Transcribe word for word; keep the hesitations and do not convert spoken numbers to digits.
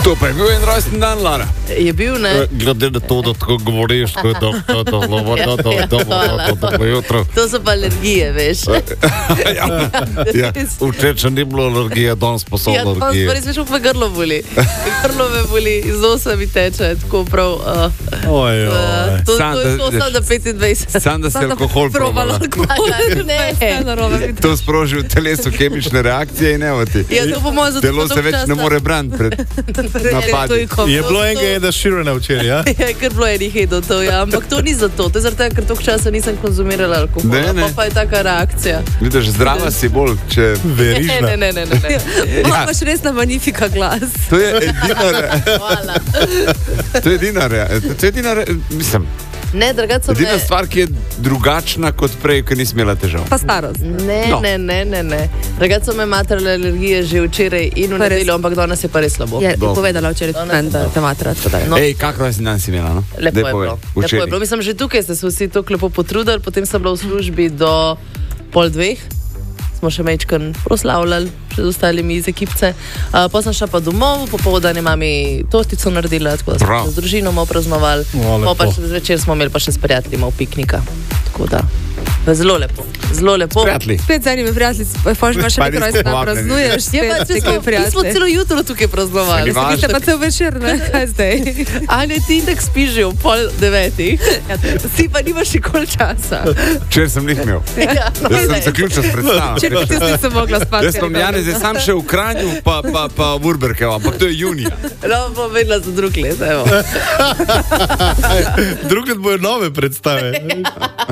To pa je bil en rojsten dan, Lara. Je bil, ne? Glede na to, da tako govoriš, tako da to to to jutro. To so pa alergije, veš. Ja, včeraj ni bilo alergije, danes pa so Ja, to alergije. pa res veš, pa grlo boli. Grlo me boli, iz nosa mi teče, tako prav. Uh, Oj, uh, oj. to, Sam, to je da- to samo da petindvajset. Sam, da si alkohol probala. Ne. To sproži v telesu kemične reakcije in evo ti. Ja, to po mojem zato Telo se več ne more braniti pred napadi. Je bilo enega jeda širene včeraj, ja? Je kar bilo enih jedov to, ja, ampak to ni zato, to je zaradi tega, ker toliko časa nisem konzumirala alkohola, Ne, ne. pa, pa je taka reakcija. Vidiš, zdrava si bolj, če... Ne, Verižna. ne, ne, ne, ne. ne. Ja, Imaš res na magnifika glas. to je edina, re... Hvala. to je edina, re... to je edina, re... mislim, Ne, drugače so edina me... stvar, ki je drugačna kot prej, ker nisi imela težav. Pa starost. Ne, No. ne, ne, ne, ne. Drugače so me matrale alergije že včeraj in v Pa res. nedeljo, ampak danes je pa res slabo. Je, je Dobro. povedala včeraj, Danes- da te matra. tako da- No. Ej, kak rojsten dan si imela, no? Lepo Daj je, povej, bilo. Lepo je včeraj. bilo. Mislim, že tukaj ste se vsi tako lepo potrudili, potem sem bila v službi do pol dveh, smo še mečkan proslavljali, še z ostalimi iz ekipce. Uh, pa sem šla pa domov, popoldan je mami tortico naredila, tako da smo Prav. se z družino malo praznovali. O, lepo. Pa pa še zvečer smo imeli pa še s prijatelji malo piknika. Tako da, zelo lepo, zelo lepo. Prijatelji. Spet z enimi prijatelji, pa že imaš še Pa nekaj niste rojstna, povabljeni. praznuješ. Je pa, če smo, mi smo celo jutro tukaj praznovali. Saj ni važno. Vi ste pa cel večer, ne? Kaj zdaj? Ali ti indeks spiži ob pol devetih, si pa nimaš nikoli časa. Včeraj sem jih imel. Ja, no, Jaz sem glej. zaključil s predstavo. Če bi ti nisem mogla spati. Jaz sem Janez je sam še v Kranju, pa, pa, pa v Urberkev, ampak to je junija. No, pa vedela za drug let, evo. Drugič bojo nove predstave.